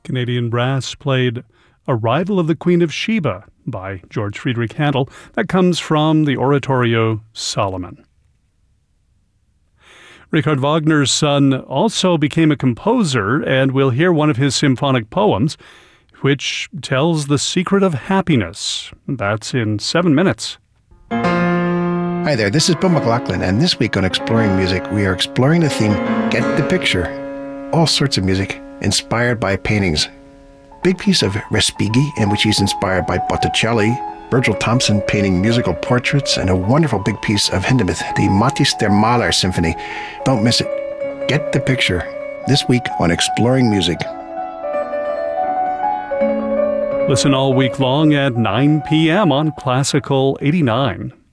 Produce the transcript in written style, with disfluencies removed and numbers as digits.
Canadian Brass played Arrival of the Queen of Sheba by George Friedrich Handel. That comes from the oratorio Solomon. Richard Wagner's son also became a composer, and we'll hear one of his symphonic poems, which tells the secret of happiness. That's in 7 minutes. Hi there, this is Bill McLaughlin, and this week on Exploring Music, we are exploring the theme, Get the Picture. All sorts of music inspired by paintings. Big piece of Respighi, in which he's inspired by Botticelli, Virgil Thomson painting musical portraits, and a wonderful big piece of Hindemith, the Matthäus der Maler Symphony. Don't miss it. Get the Picture, this week on Exploring Music. Listen all week long at 9 p.m. on Classical 89.